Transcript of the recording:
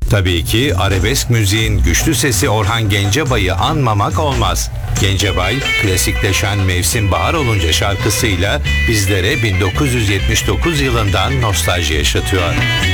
Tabii ki arabesk müziğin güçlü sesi Orhan Gencebay'ı anmamak olmaz. Gencebay, klasikleşen Mevsim Bahar Olunca şarkısıyla bizlere 1979 yılından nostalji yaşatıyor.